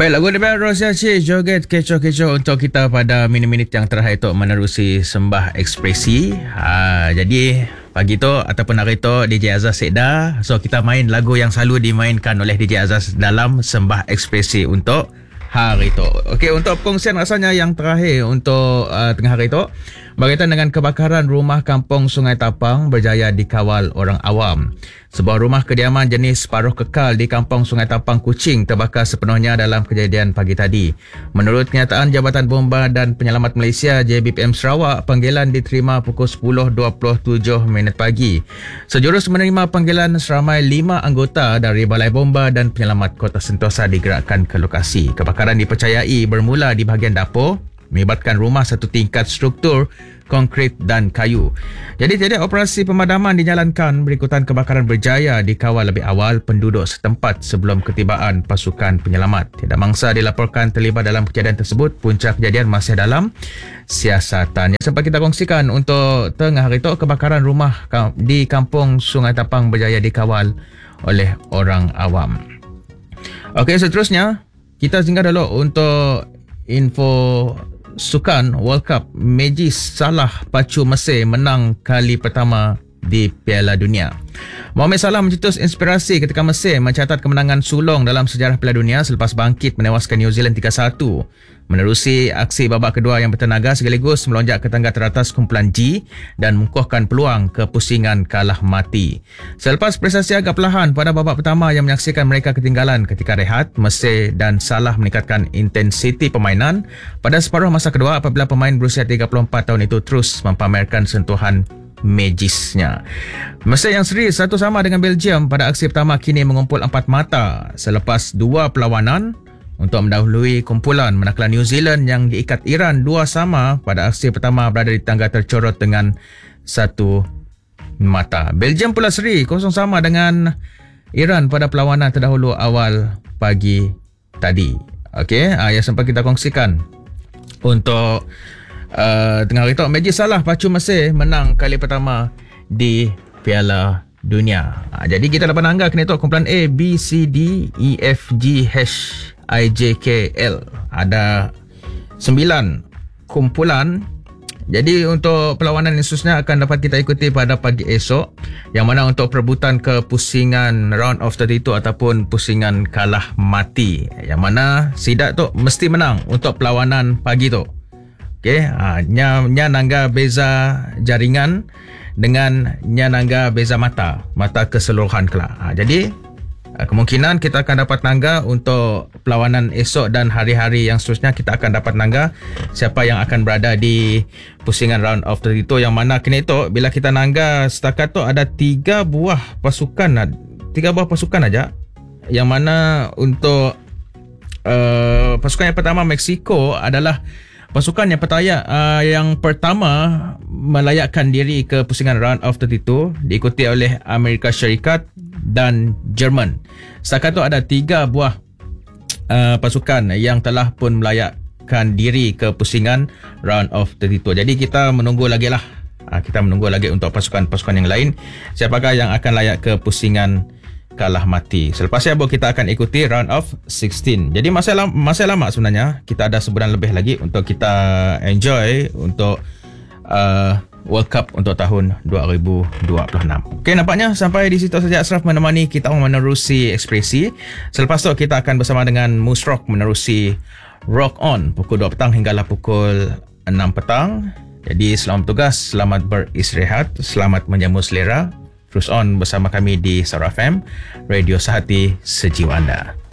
Baik, lagu daripada Rosia C, joget kecoh-kecoh untuk kita pada minit-minit yang terakhir itu menerusi sembah ekspresi. Jadi pagi tu ataupun hari tu DJ Azaz Sekda. So kita main lagu yang selalu dimainkan oleh DJ Azaz dalam sembah ekspresi untuk hari itu. Okey, untuk perkongsian rasanya yang terakhir untuk tengah hari itu berkaitan dengan kebakaran rumah kampung Sungai Tapang berjaya dikawal orang awam. Sebuah rumah kediaman jenis separuh kekal di kampung Sungai Tapang, Kuching terbakar sepenuhnya dalam kejadian pagi tadi. Menurut kenyataan Jabatan Bomba dan Penyelamat Malaysia JBPM Sarawak, panggilan diterima pukul 10.27 pagi. Sejurus menerima panggilan seramai 5 anggota dari Balai Bomba dan Penyelamat Kota Sentosa digerakkan ke lokasi. Kebakaran dipercayai bermula di bahagian dapur, melibatkan rumah satu tingkat struktur konkrit dan kayu. Jadi tiada operasi pemadaman dijalankan berikutan kebakaran berjaya dikawal lebih awal penduduk setempat sebelum ketibaan pasukan penyelamat. Tiada mangsa dilaporkan terlibat dalam kejadian tersebut. Punca kejadian masih dalam siasatan. Yang sempat kita kongsikan untuk tengah hari itu, kebakaran rumah di kampung Sungai Tapang berjaya dikawal oleh orang awam. Okey, seterusnya kita singgah dulu untuk info sukan World Cup. Magis Salah pacu Mesir menang kali pertama di Piala Dunia. Mohamed Salah mencetus inspirasi ketika Mesir mencatat kemenangan sulung dalam sejarah Piala Dunia selepas bangkit menewaskan New Zealand 3-1. Menerusi aksi babak kedua yang bertenaga sekaligus melonjak ke tangga teratas kumpulan G dan mengukuhkan peluang kepusingan kalah mati. Selepas prestasi agak perlahan pada babak pertama yang menyaksikan mereka ketinggalan ketika rehat, Mesir dan Salah meningkatkan intensiti permainan pada separuh masa kedua apabila pemain berusia 34 tahun itu terus mempamerkan sentuhan magisnya. Mesir yang seri 1-1 dengan Belgium pada aksi pertama kini mengumpul 4 mata selepas 2 perlawanan untuk mendahului kumpulan, manakala New Zealand yang diikat Iran 2-2 pada aksi pertama berada di tangga tercorot dengan 1 mata. Belgium pula seri 0-0 dengan Iran pada perlawanan terdahulu awal pagi tadi. Okey, yang sempat kita kongsikan untuk tengah hari tu, Magis Salah pacu Mesir menang kali pertama di Piala Dunia. Jadi kita dapat angka kena tu kumpulan A, B, C, D, E, F, G, H, I, J, K, L. Ada 9 kumpulan. Jadi untuk perlawanan yang seterusnya akan dapat kita ikuti pada pagi esok, yang mana untuk perebutan kepusingan round of 32 ataupun pusingan kalah mati, yang mana Sidat tu mesti menang untuk perlawanan pagi tu. Okey, nya nangga beza jaringan dengan nya nangga beza mata keseluruhan kelak. Jadi kemungkinan kita akan dapat nangga untuk perlawanan esok dan hari-hari yang seterusnya. Kita akan dapat nangga siapa yang akan berada di pusingan round of 32, yang mana kini tu bila kita nangga setakat tu ada 3 buah pasukan aja, yang mana untuk pasukan yang pertama Mexico adalah pasukan yang pertama melayakkan diri ke pusingan round of 32, diikuti oleh Amerika Syarikat dan Jerman. Setakat itu ada 3 buah pasukan yang telah pun melayakkan diri ke pusingan round of 32. Jadi kita menunggu lagi lah. Kita menunggu lagi untuk pasukan-pasukan yang lain, siapakah yang akan layak ke pusingan kalah mati. Selepasnya kita akan ikuti round of 16. Jadi masih lama sebenarnya. Kita ada sebulan lebih lagi untuk kita enjoy untuk World Cup untuk tahun 2026. Okey, nampaknya sampai di situ saja Ashraf menemani kita menerusi ekspresi. Selepas tu kita akan bersama dengan Musrock menerusi Rock On pukul 2 petang hinggalah pukul 6 petang. Jadi selamat tugas, selamat beristirahat, selamat menjamu selera. Terus on bersama kami di Sara FM, Radio Sehati Sejiwa Anda.